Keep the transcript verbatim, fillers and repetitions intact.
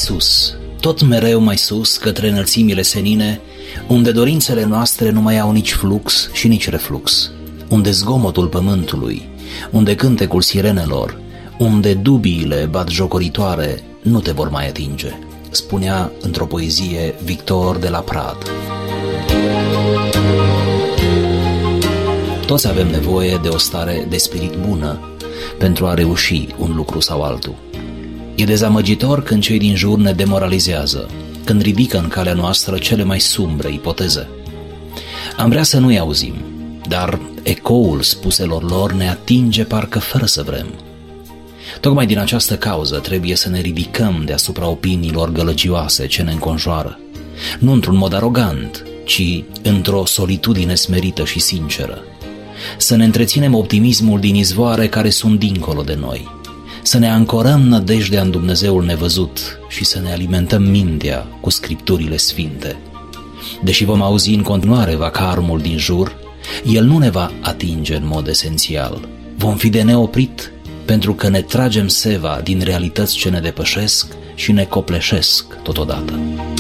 sus, tot mereu mai sus, către înălțimile senine, unde dorințele noastre nu mai au nici flux și nici reflux, unde zgomotul pământului, unde cântecul sirenelor, unde dubiile batjocoritoare nu te vor mai atinge, spunea într-o poezie Victor de la Prad. Toți avem nevoie de o stare de spirit bună pentru a reuși un lucru sau altul. E dezamăgitor când cei din jur ne demoralizează, când ridică în calea noastră cele mai sumbre ipoteze. Am vrea să nu-i auzim, dar ecoul spuselor lor ne atinge parcă fără să vrem. Tocmai din această cauză trebuie să ne ridicăm deasupra opiniilor gălăgioase ce ne înconjoară, nu într-un mod arogant, ci într-o solitudine smerită și sinceră. Să ne întreținem optimismul din izvoare care sunt dincolo de noi, să ne ancorăm nădejdea în Dumnezeul nevăzut și să ne alimentăm mintea cu scripturile sfinte. Deși vom auzi în continuare vacarmul din jur, el nu ne va atinge în mod esențial. Vom fi de neoprit pentru că ne tragem seva din realități ce ne depășesc și ne copleșesc totodată.